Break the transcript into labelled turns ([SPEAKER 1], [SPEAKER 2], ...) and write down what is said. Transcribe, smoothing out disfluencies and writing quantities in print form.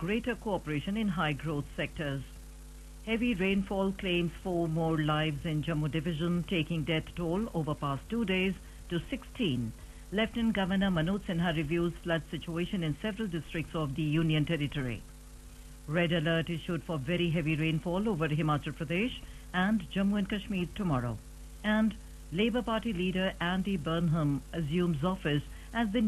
[SPEAKER 1] greater cooperation in high-growth sectors. Heavy rainfall claims 4 more lives in Jammu Division, taking death toll over past 2 days to 16. Lieutenant Governor Manoj Sinha reviews flood situation in several districts of the Union Territory. Red alert issued for very heavy rainfall over Himachal Pradesh and Jammu and Kashmir tomorrow. And Labour Party leader Andy Burnham assumes office as the